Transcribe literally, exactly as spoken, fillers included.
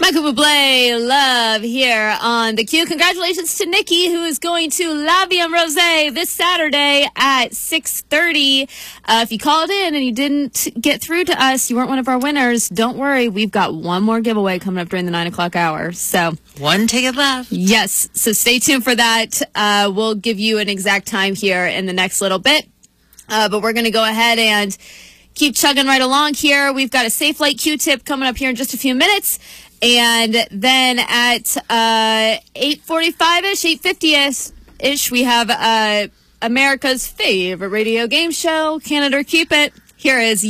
Michael Bublé, Love, here on The Q. Congratulations to Nikki, who is going to La Vie en Rosé this Saturday at six thirty. Uh, if you called in and you didn't get through to us, you weren't one of our winners, don't worry. We've got one more giveaway coming up during the nine o'clock hour. So one ticket left. Yes. So stay tuned for that. Uh, we'll give you an exact time here in the next little bit. Uh, but we're going to go ahead and keep chugging right along here. We've got a Safe Light Q-tip coming up here in just a few minutes. And then at uh, eight forty-five-ish, eight fifty-ish, we have uh, America's favorite radio game show, Canada or Keep It. Here is